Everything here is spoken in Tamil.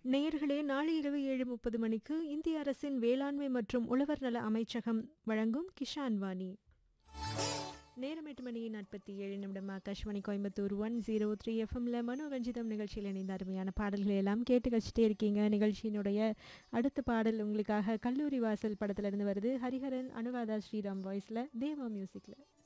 நேயர்களே, நாளை இரவு 7:30 மணிக்கு இந்திய அரசின் வேளாண்மை மற்றும் உழவர் நல அமைச்சகம் வழங்கும் கிஷான் வாணி. நேரம் 8 மணி 47 நிமிடம். ஆகாஷ்வாணி கோயம்புத்தூர் 103 எஃப்எம்ல மனோரஞ்சிதம் நிகழ்ச்சியில் இணைந்த அருமையான பாடல்களை எல்லாம் கேட்டு கழிச்சிட்டே இருக்கீங்க. நிகழ்ச்சியினுடைய அடுத்த பாடல் உங்களுக்காக கல்லூரி வாசல் படத்திலிருந்து வருது. ஹரிஹரன், அனுராதா ஸ்ரீராம் வாய்ஸ்ல, தேவா மியூசிக்ல.